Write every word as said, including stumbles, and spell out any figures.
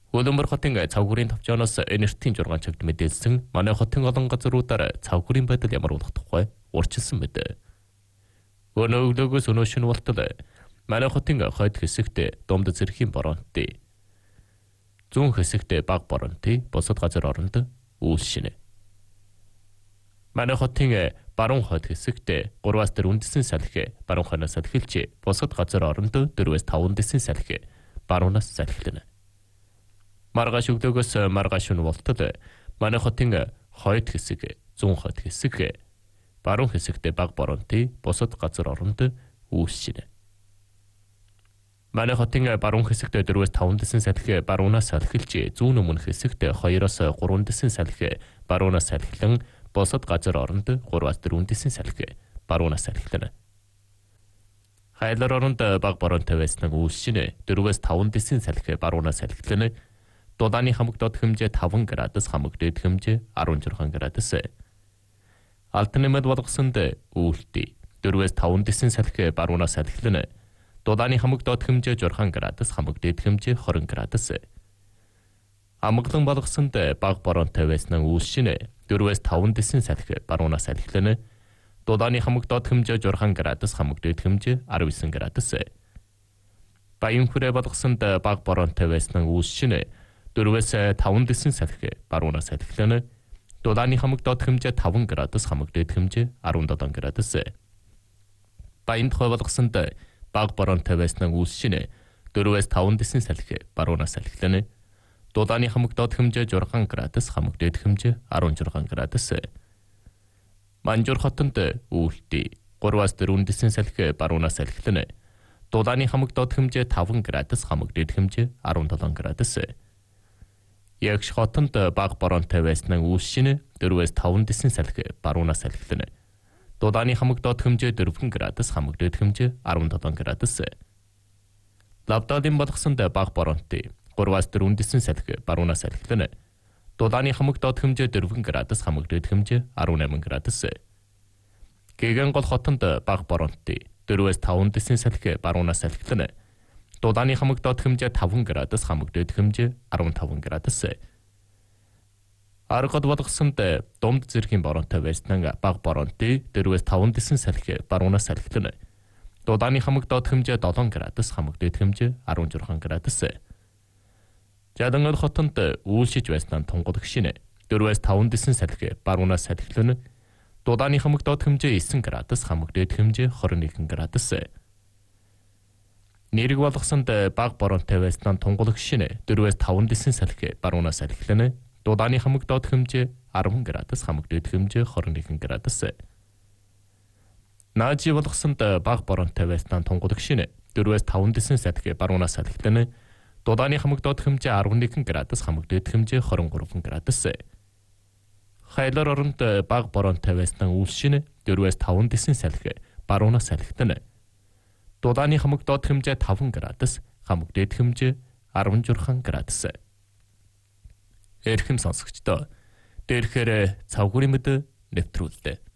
Улаанбаатар хотын цавгуурын товчооноос энертийн жургаан чагт мэдээлсэн манай хотын олон газруудаар цавгуурын байдал ямар болох тухай урьдчилсан мэт. Өнөө өглөөгөөс өнөө шөнө болтол манай хотын хойд хэсэгт дунд зэрхийн боронтой, зүүн хэсэгт бага боронтой бусад газар оронд үйлшинэ. Манай хотын баруун хойд хэсэгт гурваас дөрвөн дэсэн салхи баруун хойноос салхилж бусад газар оронд дөрвөөс таван дэсэн салхи баруунаас салхилна. Маргааш өглөөгөөс маргааш өнөө болтол манай хотын хойд хэсэг, зүүн хойд хэсэг, баруун хэсэгт бага боронтой бусад газар оронд үйлшинэ. Манай хотын баруун хэсэгт дөрвөөс таван дэсэн салхи баруунаас салхилж зүүн өмнө хэсэгт хоёроос гурван дэсэн салхи баруунаас салхилан бусад газар оронд гурваас дөрвөн дэсэн салхи баруунаас салхилна. Хайлар оронд бага боронтой байсан үйлшинэ дөрвөөс таван дэсэн салхи баруунаас салхилна. Дулааны хамаг доод хэмжээ таван градус, хамаг дээд хэмжээ арван жургаан градус. Алтан нэмэд болгосонд үйлдэл дөрвөөс таван дэсэн салхи баруунаас салхилна. Дулааны хамаг доод хэмжээ жургаан градус, хамаг дээд хэмжээ хорин градус. Амгалан болгосонд бага боронтой байсан үйлшинэ дөрвөөс таван дэсэн салхи баруунаас салхилна. Дулааны хамаг доод хэмжээ жургаан градус, хамаг дээд хэмжээ арван девять градус. Баян хүрээ болгосонд бага боронтой байсан үйлшинэ дөрвөөс таван дэсэн салхи баруунаас салхилна. Дулааны хамаг доод хэмжээ таван градус, хамаг дээд хэмжээ арван долоо градус. Баян тухай болгосонд бага боронтой байсан үйлшинэ дөрвөөс таван дэсэн салхи баруунаас салхилна. Дулааны хамаг доод хэмжээ жургаан градус, хамаг дээд хэмжээ арван жургаан градус. Манжуур хотонд үйлдэл гурваас дөрвөн дэсэн салхи баруунаас салхилна. Дулааны хамаг доод хэмжээ таван градус, хамаг дээд хэмжээ арван долоо градус. Ягш хотонд бага боронтой байсан үйлшинэ дөрвөөс таван дэсэн салхи баруунаас салхилна. Дулааны хамаг доод хэмжээ дөрвөн градус, хамаг дээд хэмжээ арван долоо градус. Лавдалын болгосонд бага боронтой гурваас дөрвөн дэсэн салхи баруунаас салхилна. Дулааны хамаг доод хэмжээ дөрвөн градус, хамаг дээд хэмжээ арван найман градус. Гэгэн гол хотонд бага боронтой дөрвөөс таван дэсэн салхи баруунаас салхилна. Дулааны хамаг доод хэмжээ таван градус, хамаг дээд хэмжээ арван таван градус. Аргад болгосонд дунд зэргийн боронтой байсан бага боронтой дөрвөөс таван дэсэн салхи баруунаас салхилна. Дулааны хамаг доод хэмжээ долоон градус, хамаг дээд хэмжээ арван жургаан градус. Жадангал хотонд үйлшиж байсан тунгал гişинэ дөрвөөс таван дэсэн салхи баруунаас салхилна. Дулааны хамаг доод хэмжээ девять градус, хамаг дээд хэмжээ двадцать один градус. Нэрэг болгосонд бага боронтой байсан тунгал гişинэ дөрвөөс таван дэсэн салхи баруунаас салхилна. Дулааны хамаг доод хэмжээ арван градус, хамаг дээд хэмжээ двадцать один градус. Наажи болгосонд бага боронтой байсан тунгал гişинэ дөрвөөс таван дэсэн салхи баруунаас салхилна. Дулааны хамаг доод хэмжээ арван нэг градус, хамаг дээд хэмжээ двадцать три градус. Хайлар оронд бага боронтой байсан үйлшинэ дөрвөөс таван дэсэн салхи баруунаас салхилна. Дулааны хамаг доод хэмжээ таван градус, хамаг дээд хэмжээ арван жургаан градус. Эрхэм сонсогчдоо дээрхээр цавгуурын мэд нэвтрүүлдэг.